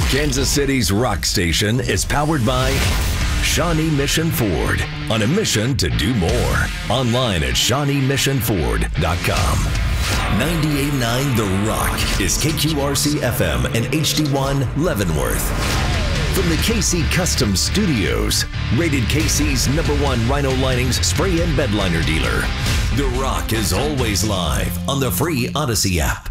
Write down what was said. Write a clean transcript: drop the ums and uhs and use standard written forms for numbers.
Kansas City's rock station is powered by Shawnee Mission Ford, on a mission to do more. Online at ShawneeMissionFord.com. 98.9 The Rock is KQRC FM and HD1 Leavenworth. From the KC Custom Studios, rated KC's #1 Rhino Linings spray and bed liner dealer, The Rock is always live on the free Odyssey app.